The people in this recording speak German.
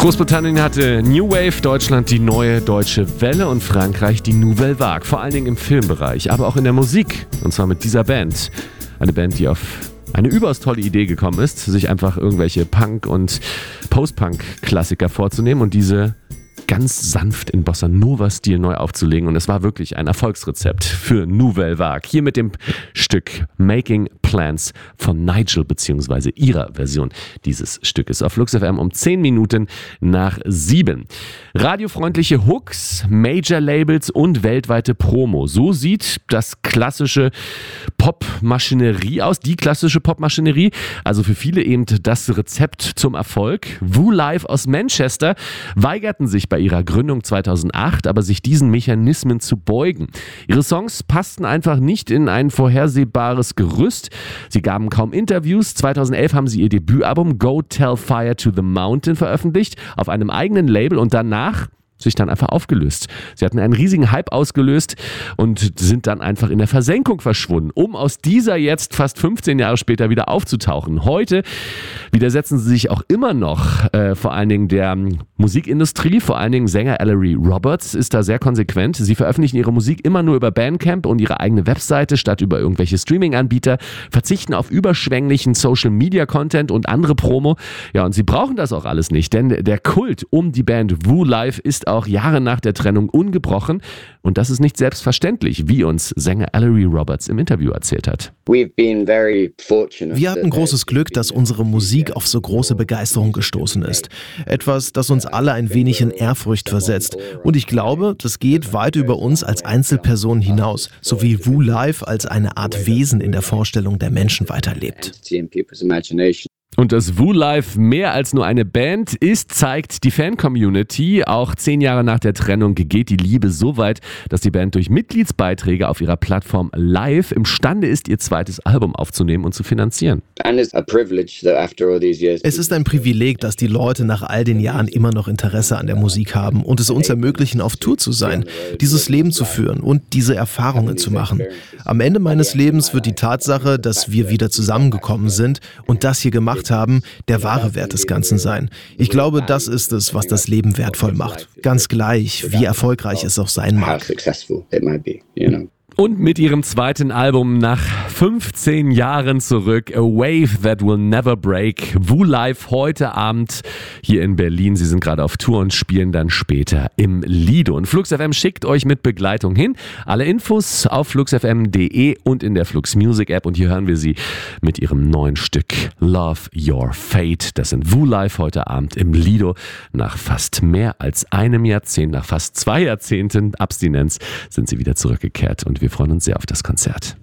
Großbritannien hatte New Wave, Deutschland die neue deutsche Welle und Frankreich die Nouvelle Vague. Vor allen Dingen im Filmbereich, aber auch in der Musik. Und zwar mit dieser Band. Eine Band, die auf eine überaus tolle Idee gekommen ist, sich einfach irgendwelche Punk- und Post-Punk-Klassiker vorzunehmen und diese ganz sanft in Bossa Nova-Stil neu aufzulegen. Und es war wirklich ein Erfolgsrezept für Nouvelle Vague. Hier mit dem Stück Making Plans von Nigel, beziehungsweise ihrer Version dieses Stückes auf Flux FM um 10 Minuten nach 7. Radiofreundliche Hooks, Major-Labels und weltweite Promo. So sieht das klassische Pop-Maschinerie aus, die klassische Pop-Maschinerie. Also für viele eben das Rezept zum Erfolg. Woo Live aus Manchester weigerten sich bei ihrer Gründung 2008, aber sich diesen Mechanismen zu beugen. Ihre Songs passten einfach nicht in ein vorhersehbares Gerüst. Sie gaben kaum Interviews. 2011 haben sie ihr Debütalbum Go Tell Fire to the Mountain veröffentlicht, auf einem eigenen Label und danach sich dann einfach aufgelöst. Sie hatten einen riesigen Hype ausgelöst und sind dann einfach in der Versenkung verschwunden, um aus dieser jetzt fast 15 Jahre später wieder aufzutauchen. Heute widersetzen sie sich auch immer noch vor allen Dingen der Musikindustrie, vor allen Dingen Sänger Ellery Roberts ist da sehr konsequent. Sie veröffentlichen ihre Musik immer nur über Bandcamp und ihre eigene Webseite statt über irgendwelche Streaming-Anbieter, verzichten auf überschwänglichen Social-Media-Content und andere Promo. Ja, und sie brauchen das auch alles nicht, denn der Kult um die Band Woo Live ist auch Jahre nach der Trennung ungebrochen und das ist nicht selbstverständlich, wie uns Sänger Ellery Roberts im Interview erzählt hat. Wir hatten großes Glück, dass unsere Musik auf so große Begeisterung gestoßen ist. Etwas, das uns alle ein wenig in Ehrfurcht versetzt. Und ich glaube, das geht weit über uns als Einzelpersonen hinaus, so wie Woo Live als eine Art Wesen in der Vorstellung der Menschen weiterlebt. Und dass Woo Live mehr als nur eine Band ist, zeigt die Fan-Community. Auch 10 Jahre nach der Trennung geht die Liebe so weit, dass die Band durch Mitgliedsbeiträge auf ihrer Plattform Live imstande ist, ihr zweites Album aufzunehmen und zu finanzieren. Es ist ein Privileg, dass die Leute nach all den Jahren immer noch Interesse an der Musik haben und es uns ermöglichen, auf Tour zu sein, dieses Leben zu führen und diese Erfahrungen zu machen. Am Ende meines Lebens wird die Tatsache, dass wir wieder zusammengekommen sind und das hier gemacht haben, der wahre Wert des Ganzen sein. Ich glaube, das ist es, was das Leben wertvoll macht. Ganz gleich, wie erfolgreich es auch sein mag. Und mit ihrem zweiten Album nach 15 Jahren zurück, A Wave That Will Never Break, Woo Live heute Abend hier in Berlin. Sie sind gerade auf Tour und spielen dann später im Lido. Und Flux FM schickt euch mit Begleitung hin. Alle Infos auf fluxfm.de und in der Flux Music App. Und hier hören wir sie mit ihrem neuen Stück Love Your Fate. Das sind Woo Live heute Abend im Lido. Nach fast mehr als einem Jahrzehnt, nach fast 2 Jahrzehnten Abstinenz sind sie wieder zurückgekehrt. Und wir freuen uns sehr auf das Konzert.